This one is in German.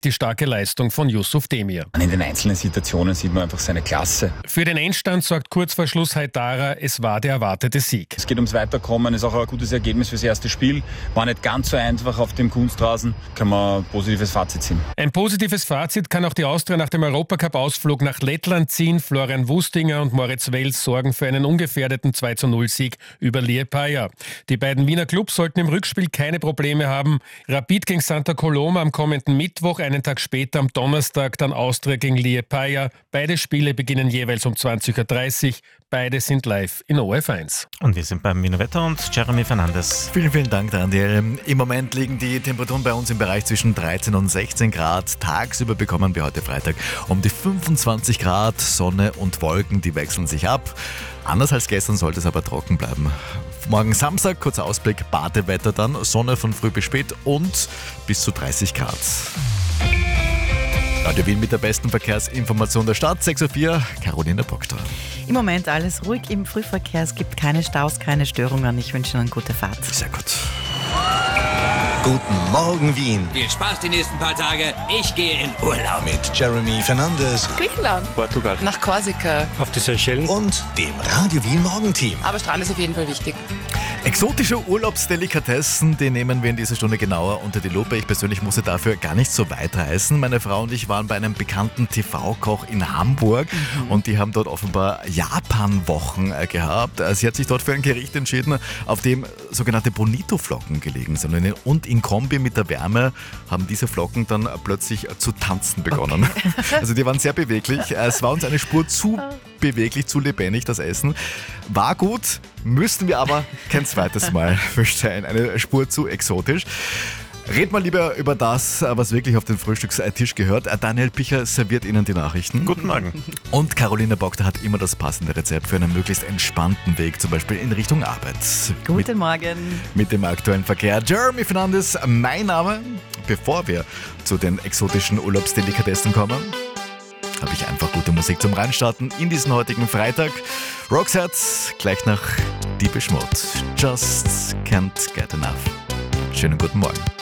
die starke Leistung von Yusuf Demir. In den einzelnen Situationen sieht man einfach seine Klasse. Für den Endstand sorgt kurz vor Schluss Haidara, es war der erwartete Sieg. Es geht ums Weiterkommen, ist auch ein gutes Ergebnis fürs erste Spiel. War nicht ganz so einfach auf dem Kunstrasen, kann man ein positives Fazit ziehen. Ein positives Fazit kann auch die Austria nach dem Europacup-Ausflug nach Lettland ziehen. Florian Wustinger und Moritz Wels sorgen für einen ungefährdeten 2:0-Sieg über Liepaja. Die beiden Wiener Clubs sollten im Rückspiel keine Probleme haben. Rapid gegen Santa Coloma am kommenden Mittwoch, einen Tag später am Donnerstag dann Austria gegen Liepaja. Beide Spiele beginnen jeweils um 20:30 Uhr. Beide sind live in ORF1. Und wir sind beim Wiener Wetter und Jeremy Fernandes. Vielen Dank, Daniel. Im Moment liegen die Temperaturen bei uns im Bereich zwischen 13 und 16 Grad. Tagsüber bekommen wir heute Freitag um die 25 Grad. Sonne und Wolken, die wechseln sich ab. Anders als gestern sollte es aber trocken bleiben. Morgen Samstag, kurzer Ausblick, Badewetter dann, Sonne von früh bis spät und bis zu 30 Grad. Radio Wien mit der besten Verkehrsinformation der Stadt, 6:04 Uhr, Carolina Proctor. Im Moment alles ruhig im Frühverkehr, es gibt keine Staus, keine Störungen. Ich wünsche Ihnen eine gute Fahrt. Sehr gut. Guten Morgen, Wien. Viel Spaß die nächsten paar Tage. Ich gehe in Urlaub. Mit Jeremy Fernandes Griechenland, Portugal, nach Korsika auf die Seychellen und dem Radio Wien Morgenteam. Aber Strand ist auf jeden Fall wichtig. Exotische Urlaubsdelikatessen, die nehmen wir in dieser Stunde genauer unter die Lupe. Ich persönlich musste dafür gar nicht so weit reisen. Meine Frau und ich waren bei einem bekannten TV-Koch in Hamburg und die haben dort offenbar Japan-Wochen gehabt. Sie hat sich dort für ein Gericht entschieden, auf dem sogenannte Bonito-Flocken gelegen sind. Und in Kombi mit der Wärme haben diese Flocken dann plötzlich zu tanzen begonnen. Okay. Also die waren sehr beweglich. Es war uns eine Spur zu beweglich, zu lebendig, das Essen. War gut, müssten wir aber kein zweites Mal bestellen. Eine Spur zu exotisch. Red mal lieber über das, was wirklich auf den Frühstückstisch gehört. Daniel Picher serviert Ihnen die Nachrichten. Guten Morgen. Und Carolina Proctor hat immer das passende Rezept für einen möglichst entspannten Weg, zum Beispiel in Richtung Arbeit. Guten Morgen. Mit dem aktuellen Verkehr. Jeremy Fernandes, mein Name. Bevor wir zu den exotischen Urlaubsdelikatessen kommen, habe ich einfach gute Musik zum Reinstarten in diesen heutigen Freitag. Roxette, gleich nach Deepish Mode. Just can't get enough. Schönen guten Morgen.